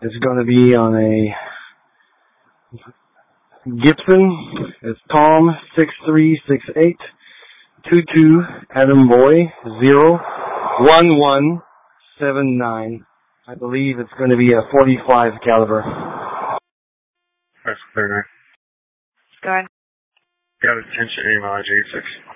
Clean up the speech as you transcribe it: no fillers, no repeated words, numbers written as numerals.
It's going to be on a Gibson. It's Tom 636822 Adam Boy 01179. I believe it's going to be a .45 caliber. That's clear now. Go ahead. Got attention email J6.